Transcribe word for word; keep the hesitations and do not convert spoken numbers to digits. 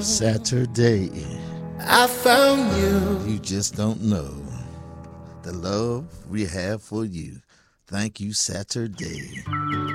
Saturday. I found you. You just don't know the love we have for you. Thank you, Saturday.